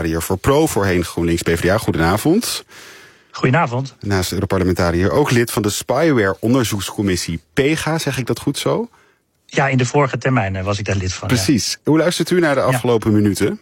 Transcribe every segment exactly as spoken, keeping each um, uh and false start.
Europarlementariër voor Pro, voorheen GroenLinks P v d A. Goedenavond. Goedenavond. Naast Europarlementariër ook lid van de Spyware-onderzoekscommissie PEGA, zeg ik dat goed zo? Ja, in de vorige termijn was ik daar lid van. Precies. Ja. Hoe luistert u naar de afgelopen ja. minuten?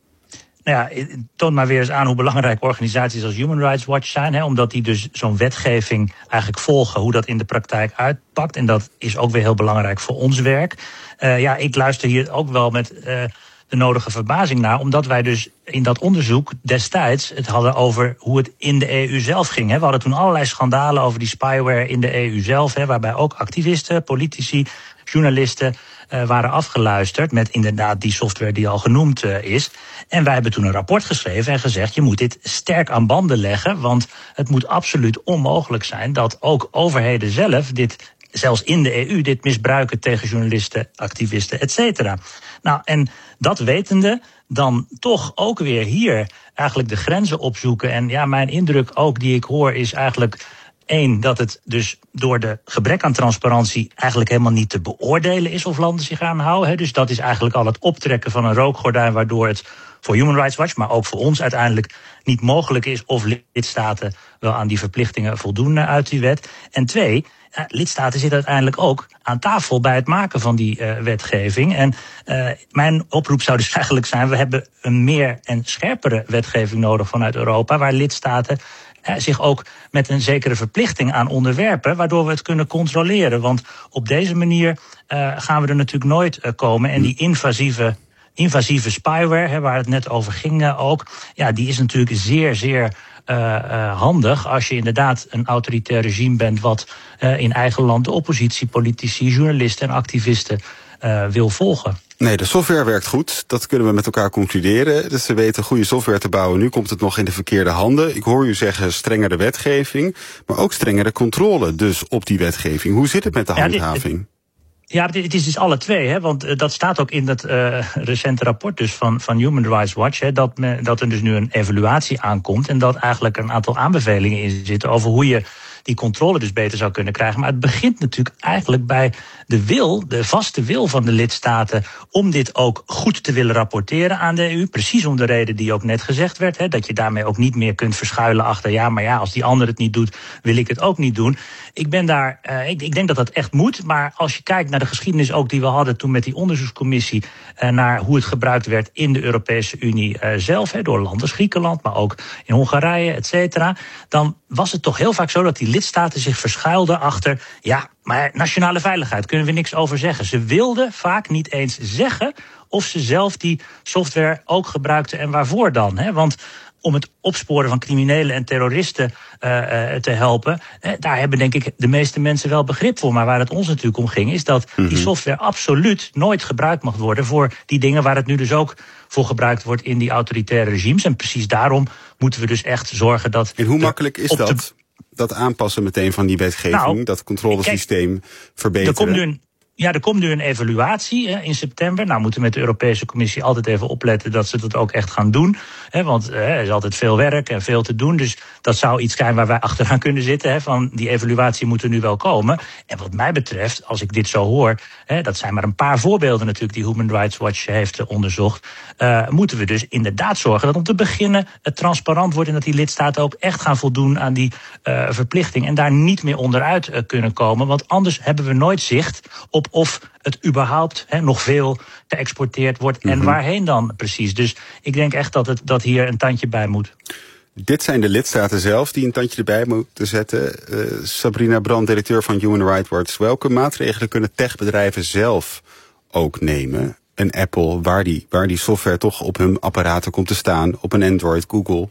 Nou ja, het toont maar weer eens aan hoe belangrijk organisaties als Human Rights Watch zijn. Hè, omdat die dus zo'n wetgeving eigenlijk volgen, hoe dat in de praktijk uitpakt. En dat is ook weer heel belangrijk voor ons werk. Uh, ja, ik luister hier ook wel met uh, de nodige verbazing naar. Omdat wij dus in dat onderzoek destijds het hadden over hoe het in de E U zelf ging. Hè. We hadden toen allerlei schandalen over die spyware in de E U zelf. Hè, waarbij ook activisten, politici, journalisten uh, waren afgeluisterd met inderdaad die software die al genoemd uh, is. En wij hebben toen een rapport geschreven en gezegd, je moet dit sterk aan banden leggen, want het moet absoluut onmogelijk zijn dat ook overheden zelf dit, zelfs in de E U, dit misbruiken tegen journalisten, activisten, et cetera. Nou, en dat wetende, dan toch ook weer hier eigenlijk de grenzen opzoeken. En ja, mijn indruk ook die ik hoor is eigenlijk Eén, dat het dus door de gebrek aan transparantie eigenlijk helemaal niet te beoordelen is of landen zich aan houden. Dus dat is eigenlijk al het optrekken van een rookgordijn, waardoor het voor Human Rights Watch, maar ook voor ons uiteindelijk niet mogelijk is of lidstaten wel aan die verplichtingen voldoen uit die wet. En twee, Uh, lidstaten zitten uiteindelijk ook aan tafel bij het maken van die uh, wetgeving. En uh, mijn oproep zou dus eigenlijk zijn, we hebben een meer en scherpere wetgeving nodig vanuit Europa, waar lidstaten uh, zich ook met een zekere verplichting aan onderwerpen, waardoor we het kunnen controleren. Want op deze manier uh, gaan we er natuurlijk nooit uh, komen. En die invasieve invasieve spyware, hè, waar het net over ging uh, ook, ja, die is natuurlijk zeer, zeer Uh, uh, handig als je inderdaad een autoritair regime bent wat uh, in eigen land de oppositie, politici, journalisten en activisten uh, wil volgen. Nee, de software werkt goed. Dat kunnen we met elkaar concluderen. Dus ze weten goede software te bouwen. Nu komt het nog in de verkeerde handen. Ik hoor u zeggen strengere wetgeving, maar ook strengere controle dus op die wetgeving. Hoe zit het met de handhaving? Ja, dit, Ja, het is dus alle twee, hè, want uh, dat staat ook in dat uh, recente rapport dus van, van Human Rights Watch, hè, dat, me, dat er dus nu een evaluatie aankomt en dat eigenlijk een aantal aanbevelingen in zitten over hoe je die controle dus beter zou kunnen krijgen. Maar het begint natuurlijk eigenlijk bij de wil, de vaste wil van de lidstaten om dit ook goed te willen rapporteren aan de E U. Precies om de reden die ook net gezegd werd, hè, dat je daarmee ook niet meer kunt verschuilen achter, ja, maar ja, als die ander het niet doet, wil ik het ook niet doen. Ik ben daar, uh, ik, ik denk dat dat echt moet, maar als je kijkt naar de geschiedenis ook die we hadden toen met die onderzoekscommissie, uh, naar hoe het gebruikt werd in de Europese Unie uh, zelf, hè, door landen als Griekenland, maar ook in Hongarije, et cetera, dan was het toch heel vaak zo dat die lidstaten zich verschuilden achter, ja, maar nationale veiligheid, kunnen we niks over zeggen. Ze wilden vaak niet eens zeggen of ze zelf die software ook gebruikten en waarvoor dan. Hè? Want om het opsporen van criminelen en terroristen uh, uh, te helpen, eh, daar hebben denk ik de meeste mensen wel begrip voor. Maar waar het ons natuurlijk om ging, is dat mm-hmm. die software absoluut nooit gebruikt mag worden voor die dingen waar het nu dus ook voor gebruikt wordt in die autoritaire regimes. En precies daarom moeten we dus echt zorgen dat... En hoe makkelijk is dat? De... Dat aanpassen meteen van die wetgeving, nou, dat controlesysteem kijk, verbeteren? Er komt nu een, ja, er komt nu een evaluatie hè, in september. Nou, moeten we met de Europese Commissie altijd even opletten dat ze dat ook echt gaan doen. Hè, want hè, er is altijd veel werk en veel te doen. Dus dat zou iets zijn waar wij achteraan kunnen zitten. Hè, van die evaluatie moet er nu wel komen. En wat mij betreft, als ik dit zo hoor, hè, dat zijn maar een paar voorbeelden natuurlijk die Human Rights Watch heeft uh, onderzocht. Uh, moeten we dus inderdaad zorgen dat om te beginnen het transparant wordt en dat die lidstaten ook echt gaan voldoen aan die uh, verplichting en daar niet meer onderuit uh, kunnen komen. Want anders hebben we nooit zicht op of het überhaupt he, nog veel geëxporteerd wordt en mm-hmm. waarheen dan precies. Dus ik denk echt dat, het, dat hier een tandje bij moet. Dit zijn de lidstaten zelf die een tandje erbij moeten zetten. Uh, Sabrina Brand, directeur van Human Rights Watch. Welke maatregelen kunnen techbedrijven zelf ook nemen? Een Apple, waar die, waar die software toch op hun apparaten komt te staan, op een Android, Google.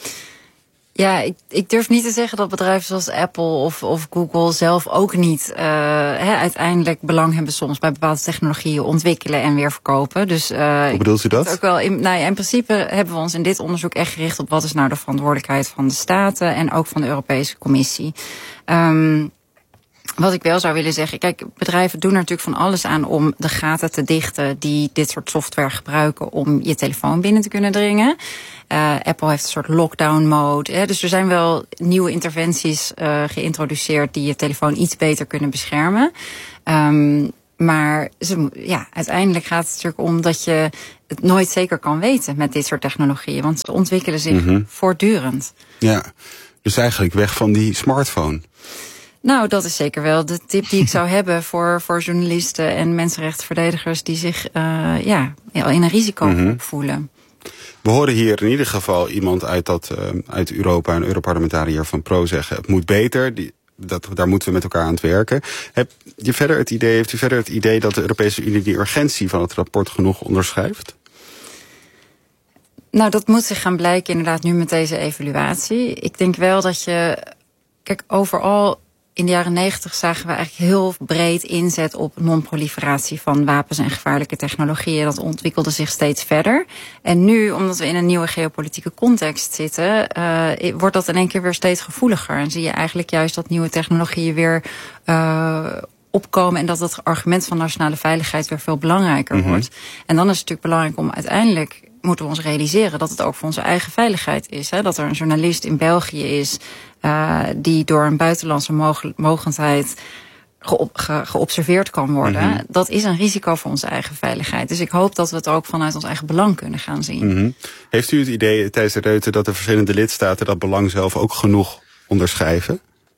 Ja, ik, ik durf niet te zeggen dat bedrijven zoals Apple of, of Google zelf ook niet uh, he, uiteindelijk belang hebben soms bij bepaalde technologieën ontwikkelen en weer verkopen. Dus, uh, hoe bedoelt u dat? Ook wel in, nou ja, in principe hebben we ons in dit onderzoek echt gericht op wat is nou de verantwoordelijkheid van de staten en ook van de Europese Commissie. Um, Wat ik wel zou willen zeggen, kijk, bedrijven doen er natuurlijk van alles aan om de gaten te dichten die dit soort software gebruiken om je telefoon binnen te kunnen dringen. Uh, Apple heeft een soort lockdown mode. Hè, dus er zijn wel nieuwe interventies uh, geïntroduceerd die je telefoon iets beter kunnen beschermen. Um, Maar ze, ja, uiteindelijk gaat het natuurlijk om dat je het nooit zeker kan weten met dit soort technologieën. Want ze ontwikkelen zich mm-hmm. voortdurend. Ja, dus eigenlijk weg van die smartphone. Nou, dat is zeker wel de tip die ik zou hebben voor, voor journalisten en mensenrechtenverdedigers die zich uh, ja, in een risico mm-hmm. voelen. We horen hier in ieder geval iemand uit, dat, uh, uit Europa, een Europarlementariër van Pro, zeggen: het moet beter. Die, dat, daar moeten we met elkaar aan het werken. Heb je verder het idee, heeft u verder het idee dat de Europese Unie die urgentie van het rapport genoeg onderschrijft? Nou, dat moet zich gaan blijken inderdaad nu met deze evaluatie. Ik denk wel dat je... Kijk, overal in de jaren negentig zagen we eigenlijk heel breed inzet op non-proliferatie van wapens en gevaarlijke technologieën. Dat ontwikkelde zich steeds verder. En nu, omdat we in een nieuwe geopolitieke context zitten, uh, wordt dat in één keer weer steeds gevoeliger. En zie je eigenlijk juist dat nieuwe technologieën weer uh, opkomen en dat het argument van nationale veiligheid weer veel belangrijker mm-hmm. wordt. En dan is het natuurlijk belangrijk om uiteindelijk, moeten we ons realiseren dat het ook voor onze eigen veiligheid is. Hè? Dat er een journalist in België is uh, die door een buitenlandse mog- mogendheid geop- ge- geobserveerd kan worden. Mm-hmm. Dat is een risico voor onze eigen veiligheid. Dus ik hoop dat we het ook vanuit ons eigen belang kunnen gaan zien. Mm-hmm. Heeft u het idee, Thijs de Ruiter, dat de verschillende lidstaten dat belang zelf ook genoeg onderschrijven?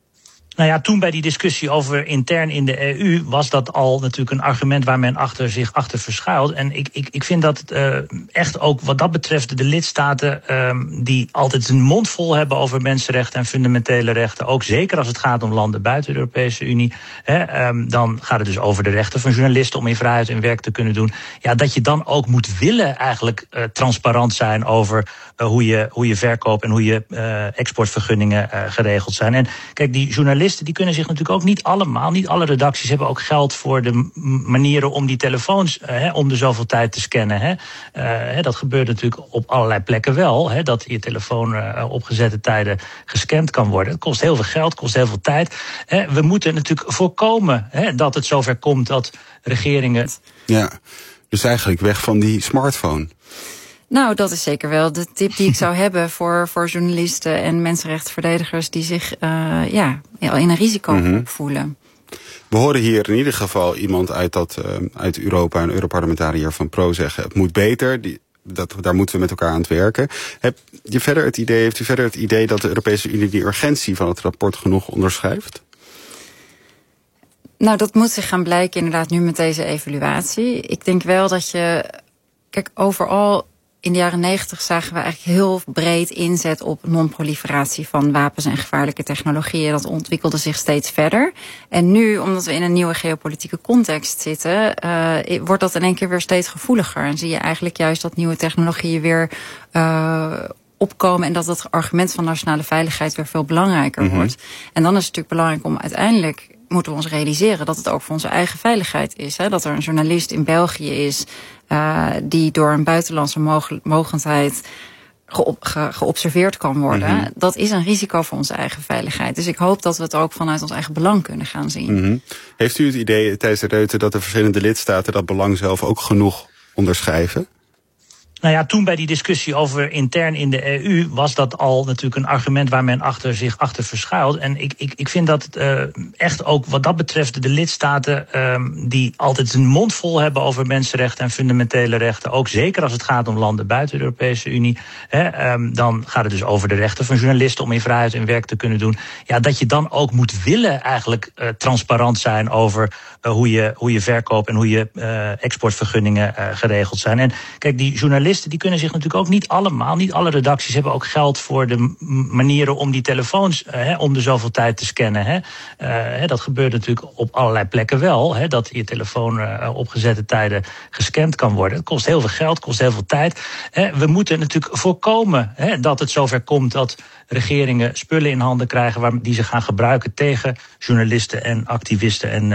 Nou ja, toen bij die discussie over intern in de E U was dat al natuurlijk een argument waar men achter zich achter verschuilt. En ik, ik, ik vind dat het uh, echt ook wat dat betreft de lidstaten um, die altijd een mond vol hebben over mensenrechten en fundamentele rechten, ook zeker als het gaat om landen buiten de Europese Unie, hè, um, dan gaat het dus over de rechten van journalisten om in vrijheid hun werk te kunnen doen. Ja, dat je dan ook moet willen eigenlijk uh, transparant zijn over uh, hoe je, hoe je verkoop en hoe je uh, exportvergunningen uh, geregeld zijn. En kijk, die journalisten die kunnen zich natuurlijk ook niet allemaal, niet alle redacties hebben ook geld voor de m- manieren om die telefoons uh, hè, om de zoveel tijd te scannen. Hè. Uh, hè, dat gebeurt natuurlijk op allerlei plekken wel, hè, dat je telefoon uh, op gezette tijden gescand kan worden. Het kost heel veel geld, kost heel veel tijd. Hè. We moeten natuurlijk voorkomen hè, dat het zover komt dat regeringen... Ja, dus eigenlijk weg van die smartphone. Nou, dat is zeker wel de tip die ik zou hebben voor, voor journalisten en mensenrechtenverdedigers die zich uh, ja, in een risico mm-hmm. voelen. We horen hier in ieder geval iemand uit, dat, uh, uit Europa, een Europarlementariër van Pro, zeggen: het moet beter. Die, dat, daar moeten we met elkaar aan het werken. Heb je verder het idee, heeft u verder het idee dat de Europese Unie die urgentie van het rapport genoeg onderschrijft? Nou, dat moet zich gaan blijken inderdaad nu met deze evaluatie. Ik denk wel dat je... Kijk, overal in de jaren negentig zagen we eigenlijk heel breed inzet op non-proliferatie van wapens en gevaarlijke technologieën. Dat ontwikkelde zich steeds verder. En nu, omdat we in een nieuwe geopolitieke context zitten, uh, wordt dat in één keer weer steeds gevoeliger. En zie je eigenlijk juist dat nieuwe technologieën weer uh, opkomen en dat het argument van nationale veiligheid weer veel belangrijker mm-hmm. wordt. En dan is het natuurlijk belangrijk om uiteindelijk, moeten we ons realiseren dat het ook voor onze eigen veiligheid is. Hè? Dat er een journalist in België is uh, die door een buitenlandse mog- mogendheid geop- ge- geobserveerd kan worden. Mm-hmm. Dat is een risico voor onze eigen veiligheid. Dus ik hoop dat we het ook vanuit ons eigen belang kunnen gaan zien. Mm-hmm. Heeft u het idee, Thijs de Ruiter, dat de verschillende lidstaten dat belang zelf ook genoeg onderschrijven? Nou ja, toen bij die discussie over intern in de E U was dat al natuurlijk een argument waar men achter zich achter verschuilt. En ik, ik, ik vind dat het uh, echt ook wat dat betreft de lidstaten um, die altijd een mond vol hebben over mensenrechten en fundamentele rechten, ook zeker als het gaat om landen buiten de Europese Unie, hè, um, dan gaat het dus over de rechten van journalisten om in vrijheid hun werk te kunnen doen. Ja, dat je dan ook moet willen eigenlijk uh, transparant zijn over uh, hoe je, hoe je verkoop en hoe je uh, exportvergunningen uh, geregeld zijn. En kijk, die journalisten die kunnen zich natuurlijk ook niet allemaal, niet alle redacties hebben ook geld voor de m- manieren om die telefoons uh, hè, om de zoveel tijd te scannen. Hè. Uh, hè, dat gebeurt natuurlijk op allerlei plekken wel, hè, dat je telefoon uh, op gezette tijden gescand kan worden. Het kost heel veel geld, kost heel veel tijd. Hè. We moeten natuurlijk voorkomen hè, dat het zover komt dat regeringen spullen in handen krijgen waar, die ze gaan gebruiken tegen journalisten en activisten en